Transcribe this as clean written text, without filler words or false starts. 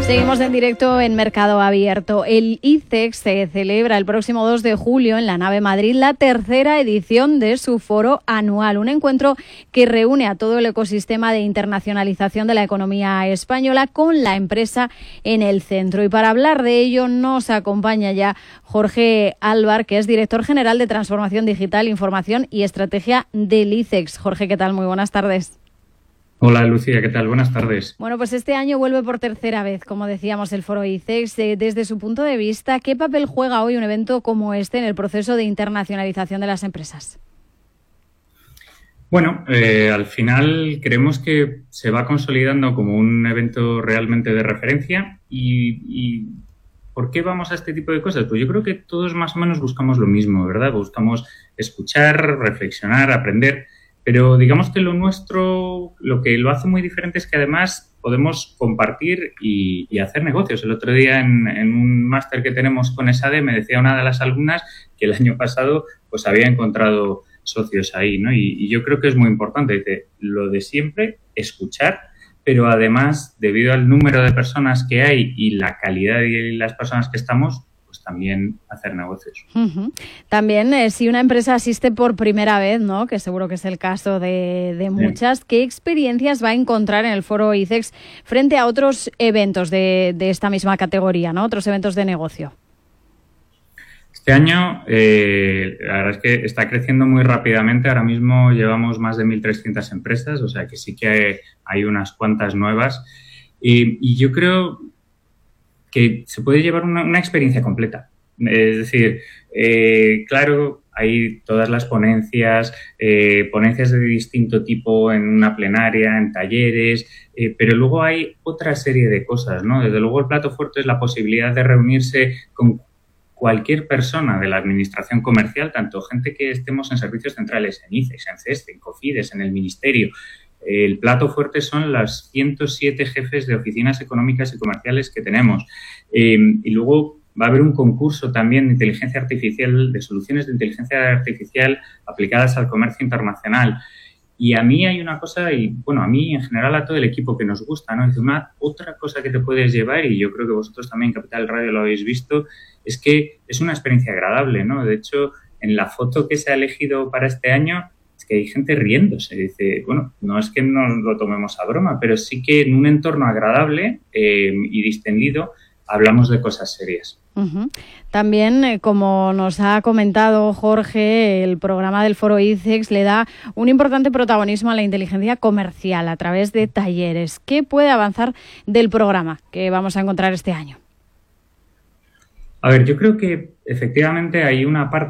Seguimos en directo en Mercado Abierto. El ICEX se celebra el próximo 2 de julio en la nave Madrid la tercera edición de su foro anual, un encuentro que reúne a todo el ecosistema de internacionalización de la economía española con la empresa en el centro. Y para hablar de ello nos acompaña ya Jorge Álvar, que es director general de Transformación Digital, Información y Estrategia del ICEX. Jorge, ¿qué tal? Muy buenas tardes. Hola Lucía, ¿qué tal? Buenas tardes. Bueno, pues este año vuelve por tercera vez, como decíamos, el foro ICEX. Desde su punto de vista, ¿qué papel juega hoy un evento como este en el proceso de internacionalización de las empresas? Bueno, al final creemos que se va consolidando como un evento realmente de referencia y ¿por qué vamos a este tipo de cosas? Pues yo creo que todos más o menos buscamos lo mismo, ¿verdad? Buscamos escuchar, reflexionar, aprender. Pero digamos que lo nuestro, lo que lo hace muy diferente es que además podemos compartir y hacer negocios. El otro día en un máster que tenemos con ESADE me decía una de las alumnas que el año pasado pues había encontrado socios ahí, ¿no? Y yo creo que es muy importante, dice, lo de siempre, escuchar, pero además, debido al número de personas que hay y la calidad de las personas que estamos, pues también hacer negocios. Uh-huh. También, si una empresa asiste por primera vez, ¿no?, que seguro que es el caso de muchas, ¿qué experiencias va a encontrar en el foro ICEX frente a otros eventos de esta misma categoría, ¿no?, otros eventos de negocio? Este año, la verdad es que está creciendo muy rápidamente. Ahora mismo llevamos más de 1.300 empresas, o sea que sí que hay unas cuantas nuevas. Y yo creo que se puede llevar una experiencia completa. Es decir, claro, hay todas las ponencias de distinto tipo en una plenaria, en talleres, pero luego hay otra serie de cosas, ¿no? Desde luego el plato fuerte es la posibilidad de reunirse con cualquier persona de la administración comercial, tanto gente que estemos en servicios centrales, en ICEX, en CESCE, en COFIDES, en el Ministerio. El plato fuerte son los 107 jefes de oficinas económicas y comerciales que tenemos. Y luego va a haber un concurso también de inteligencia artificial, de soluciones de inteligencia artificial aplicadas al comercio internacional. Y a mí hay una cosa, y bueno, a mí en general a todo el equipo que nos gusta, ¿no? Es otra cosa que te puedes llevar, y yo creo que vosotros también en Capital Radio lo habéis visto, es que es una experiencia agradable, ¿no? De hecho, en la foto que se ha elegido para este año, es que hay gente riéndose. Dice, bueno, no es que nos lo tomemos a broma, pero sí que en un entorno agradable y distendido hablamos de cosas serias. Uh-huh. También, como nos ha comentado Jorge, el programa del foro ICEX le da un importante protagonismo a la inteligencia comercial a través de talleres. ¿Qué puede avanzar del programa que vamos a encontrar este año? A ver, yo creo que efectivamente hay una parte